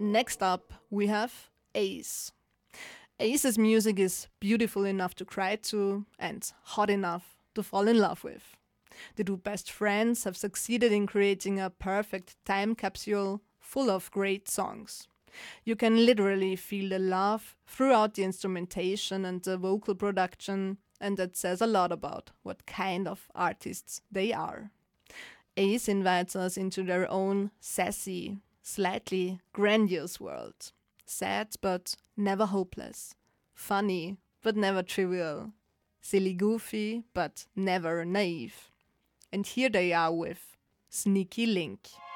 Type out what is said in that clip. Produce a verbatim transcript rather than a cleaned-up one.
Next up, we have Ace. Ace's music is beautiful enough to cry to and hot enough to fall in love with. The two best friends have succeeded in creating a perfect time capsule full of great songs. You can literally feel the love throughout the instrumentation and the vocal production, and that says a lot about what kind of artists they are. Ace invites us into their own sassy, slightly grandiose world. Sad but never hopeless. Funny but never trivial. Silly goofy but never naive. And here they are with Sneaky Link.